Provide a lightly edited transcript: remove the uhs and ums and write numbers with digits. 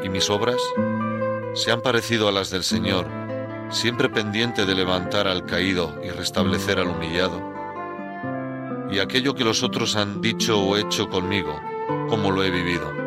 y mis obras se han parecido a las del Señor, siempre pendiente de levantar al caído y restablecer al humillado. Y aquello que los otros han dicho o hecho conmigo, ¿cómo lo he vivido?